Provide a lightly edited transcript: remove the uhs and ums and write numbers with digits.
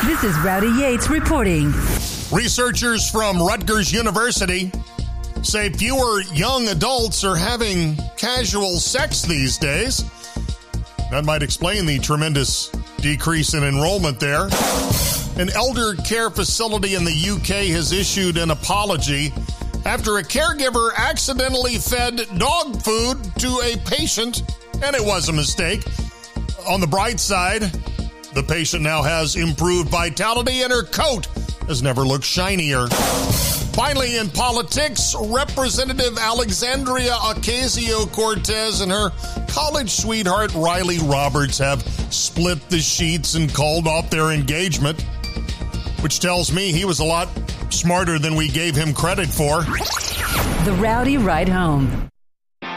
This is Rowdy Yates reporting. Researchers from Rutgers University say fewer young adults are having casual sex these days. That might explain the tremendous decrease in enrollment there. An elder care facility in the UK has issued an apology after a caregiver accidentally fed dog food to a patient, and it was a mistake. On the bright side, the patient now has improved vitality and her coat has never looked shinier. Finally, in politics, Representative Alexandria Ocasio-Cortez and her college sweetheart Riley Roberts have split the sheets and called off their engagement, which tells me he was a lot smarter than we gave him credit for. The Rowdy Ride Home.